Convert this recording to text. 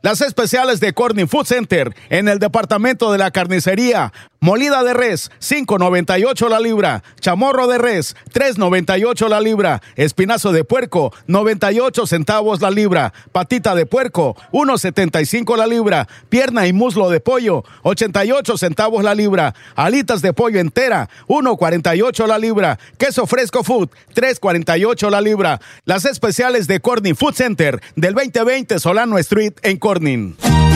Las especiales de Corning Food Center en el departamento de la carnicería. Molida de res, $5.98 la libra. Chamorro de res, $3.98 la libra. Espinazo de puerco, 98 centavos la libra. Patita de puerco, $1.75 la libra. Pierna y muslo de pollo, 88 centavos la libra. Alitas de pollo entera, $1.48 la libra. Queso fresco food, $3.48 la libra. Las especiales de Corning Food Center del 2020 Solano Street en Corning.